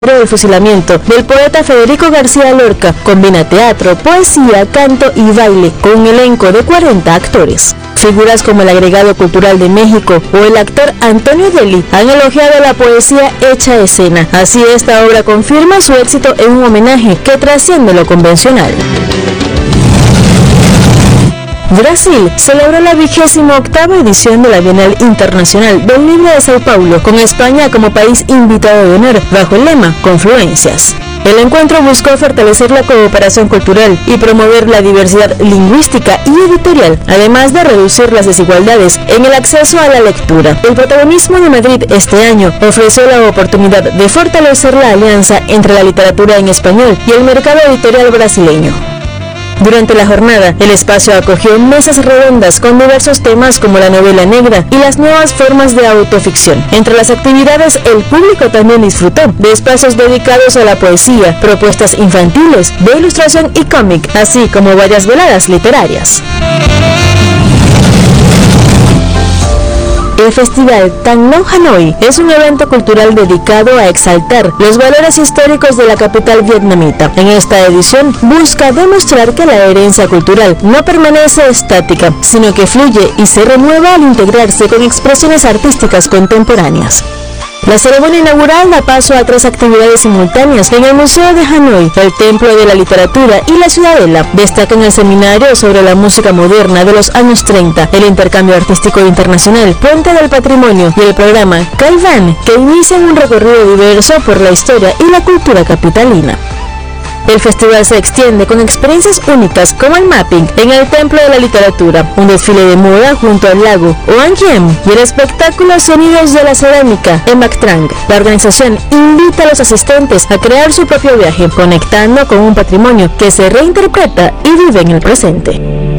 El fusilamiento del poeta Federico García Lorca combina teatro, poesía, canto y baile con un elenco de 40 actores. Figuras como el Agregado Cultural de México o el actor Antonio Deli han elogiado la poesía hecha escena. Así, esta obra confirma su éxito en un homenaje que trasciende lo convencional. Brasil celebró la 28ª edición de la Bienal Internacional del Libro de Sao Paulo, con España como país invitado de honor, bajo el lema Confluencias. El encuentro buscó fortalecer la cooperación cultural y promover la diversidad lingüística y editorial, además de reducir las desigualdades en el acceso a la lectura. El protagonismo de Madrid este año ofreció la oportunidad de fortalecer la alianza entre la literatura en español y el mercado editorial brasileño. Durante la jornada, el espacio acogió mesas redondas con diversos temas como la novela negra y las nuevas formas de autoficción. Entre las actividades, el público también disfrutó de espacios dedicados a la poesía, propuestas infantiles, de ilustración y cómic, así como varias veladas literarias. El Festival Thăng Long Hanoi es un evento cultural dedicado a exaltar los valores históricos de la capital vietnamita. En esta edición busca demostrar que la herencia cultural no permanece estática, sino que fluye y se renueva al integrarse con expresiones artísticas contemporáneas. La ceremonia inaugural da paso a 3 actividades simultáneas en el Museo de Hanoi, el Templo de la Literatura y la Ciudadela. Destacan el seminario sobre la música moderna de los años 30, el intercambio artístico internacional, Puente del Patrimonio y el programa Caivan, que inician un recorrido diverso por la historia y la cultura capitalina. El festival se extiende con experiencias únicas como el mapping en el Templo de la Literatura, un desfile de moda junto al lago Oan Kiem y el espectáculo Sonidos de la Cerámica en Bac Trang. La organización invita a los asistentes a crear su propio viaje, conectando con un patrimonio que se reinterpreta y vive en el presente.